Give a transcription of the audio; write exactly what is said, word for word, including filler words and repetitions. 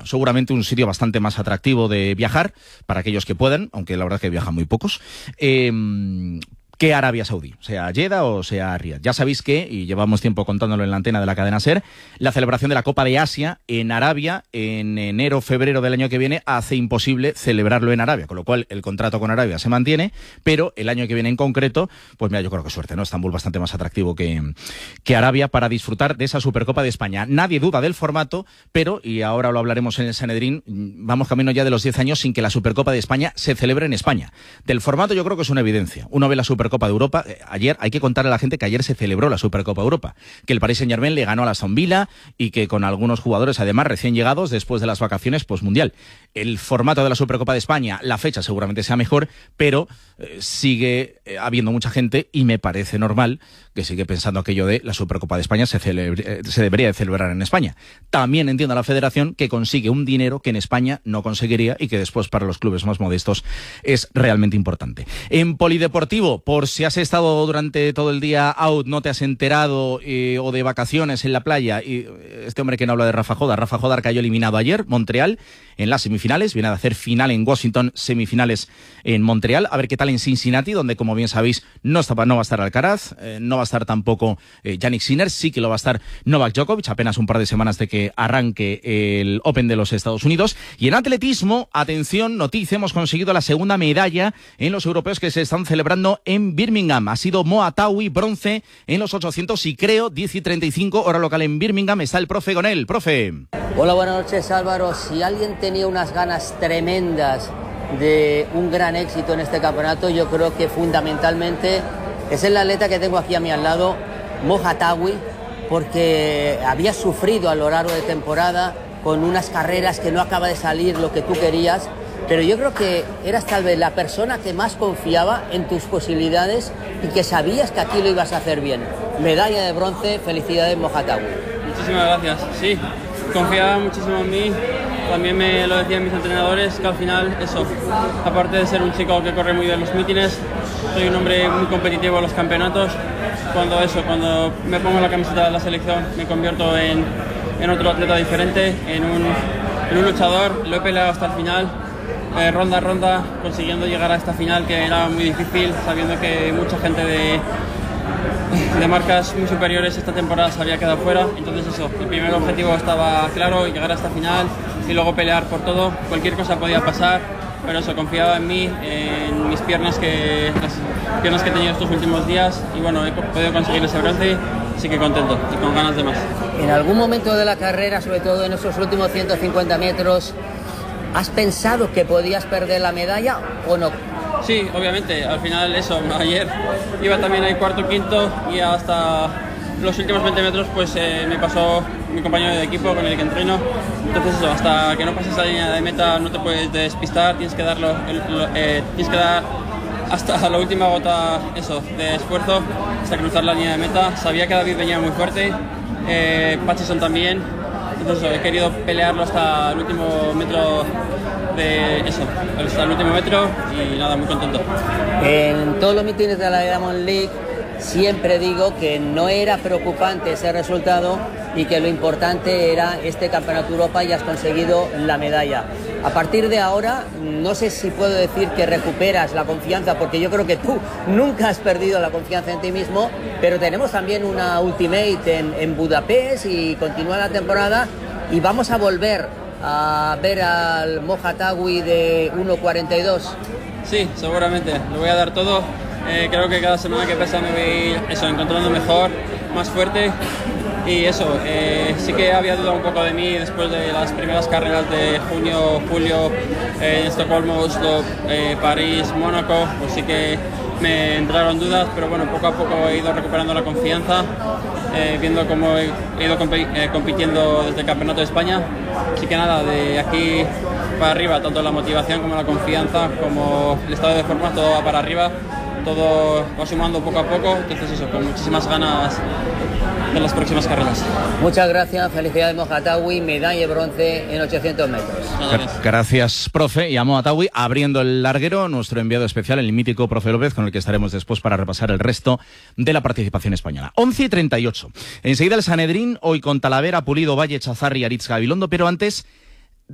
bueno, seguramente un sitio bastante más atractivo de viajar para aquellos que puedan, aunque la verdad es que viajan muy pocos. Eh, que Arabia Saudí, sea Jeddah o sea Riad. Ya sabéis que, y llevamos tiempo contándolo en la antena de la cadena SER, la celebración de la Copa de Asia en Arabia en enero, febrero del año que viene hace imposible celebrarlo en Arabia, con lo cual el contrato con Arabia se mantiene, pero el año que viene en concreto, pues mira, yo creo que suerte, ¿no? Estambul bastante más atractivo que, que Arabia para disfrutar de esa Supercopa de España. Nadie duda del formato, pero, y ahora lo hablaremos en el Sanedrín, vamos camino ya de los diez años sin que la Supercopa de España se celebre en España. Del formato yo creo que es una evidencia. Uno ve la Supercopa Copa de Europa. Ayer hay que contarle a la gente que ayer se celebró la Supercopa Europa, que el Paris Saint-Germain le ganó a la Aston Villa y que con algunos jugadores además recién llegados después de las vacaciones postmundial. El formato de la Supercopa de España, la fecha seguramente sea mejor, pero eh, sigue eh, habiendo mucha gente y me parece normal que sigue pensando aquello de la Supercopa de España se, celebre, eh, se debería de celebrar en España. También entiendo a la Federación que consigue un dinero que en España no conseguiría y que después para los clubes más modestos es realmente importante. En polideportivo, por si has estado durante todo el día out, no te has enterado eh, o de vacaciones en la playa, y este hombre que no habla de Rafa Jodar, Rafa Jodar cayó eliminado ayer, Montreal, en las semifinales, viene a hacer final en Washington, semifinales en Montreal, a ver qué tal en Cincinnati, donde como bien sabéis no, está, no va a estar Alcaraz, eh, no va a estar tampoco eh, Jannik Sinner, sí que lo va a estar Novak Djokovic, apenas un par de semanas de que arranque el Open de los Estados Unidos. Y en atletismo, atención, noticia, hemos conseguido la segunda medalla en los europeos que se están celebrando en Birmingham. Ha sido Mo Atawi, bronce en los ochocientos y creo diez y treinta y cinco, hora local en Birmingham. Está el profe con él. Profe. Hola, buenas noches, Álvaro. Si alguien tenía unas ganas tremendas de un gran éxito en este campeonato, yo creo que fundamentalmente es el atleta que tengo aquí a mi al lado, Mo Atawi, porque había sufrido a lo largo de temporada con unas carreras que no acaba de salir lo que tú querías, pero yo creo que eras tal vez la persona que más confiaba en tus posibilidades y que sabías que aquí lo ibas a hacer bien. Medalla de bronce, felicidades, Mo Atawi. Muchísimas gracias, sí, confiaba muchísimo en mí, también me lo decían mis entrenadores, que al final eso, aparte de ser un chico que corre muy bien los mítines, soy un hombre muy competitivo en los campeonatos. Cuando eso, cuando me pongo la camiseta de la selección me convierto en, en otro atleta diferente, en un, en un luchador, lo he peleado hasta el final, eh, ronda a ronda, consiguiendo llegar a esta final que era muy difícil, sabiendo que mucha gente de, de marcas muy superiores esta temporada se había quedado fuera. Entonces eso, el primer objetivo estaba claro, llegar a esta final y luego pelear por todo, cualquier cosa podía pasar, pero eso, confiaba en mí, en mis piernas, que las piernas que he tenido estos últimos días, y bueno, he podido conseguir ese bronce, así que contento y con ganas de más. En algún momento de la carrera, sobre todo en esos últimos ciento cincuenta metros, ¿has pensado que podías perder la medalla o no? Sí, obviamente, al final eso, ayer iba también ahí cuarto, quinto, y hasta los últimos veinte metros pues eh, me pasó mi compañero de equipo con el que entreno. Entonces eso, hasta que no pases esa línea de meta no te puedes despistar, tienes que darlo, eh, tienes que dar hasta la última gota eso, de esfuerzo hasta cruzar la línea de meta. Sabía que David venía muy fuerte, eh, Patchison también, entonces eso, he querido pelearlo hasta el último metro de eso, hasta el último metro, y nada, muy contento. En todos los mítines de la Diamond League siempre digo que no era preocupante ese resultado y que lo importante era este Campeonato de Europa y has conseguido la medalla. A partir de ahora, no sé si puedo decir que recuperas la confianza, porque yo creo que tú nunca has perdido la confianza en ti mismo, pero tenemos también una Ultimate en, en Budapest y continúa la temporada y vamos a volver a ver al Mo Atawi de uno cuarenta y dos. Sí, seguramente, lo voy a dar todo. Eh, creo que cada semana que pasa me voy eso, encontrando mejor, más fuerte, y eso, eh, sí que había dudado un poco de mí después de las primeras carreras de junio, julio, eh, en Estocolmo, Oslo, eh, París, Mónaco, pues sí que me entraron dudas, pero bueno, poco a poco he ido recuperando la confianza, eh, viendo cómo he ido comp- eh, compitiendo desde el Campeonato de España. Así que nada, de aquí para arriba, tanto la motivación como la confianza, como el estado de forma, todo va para arriba. Todo va sumando poco a poco, entonces eso, con muchísimas ganas de las próximas carreras. Muchas gracias, felicidades Mo Atawi, medalla de bronce en ochocientos metros. Gracias. Gracias, profe, y a Mo Atawi abriendo el larguero, nuestro enviado especial, el mítico profe López, con el que estaremos después para repasar el resto de la participación española. once y treinta y ocho. Enseguida el Sanedrín, hoy con Talavera, Pulido, Valle, Chazarri, Aritz, Gabilondo, pero antes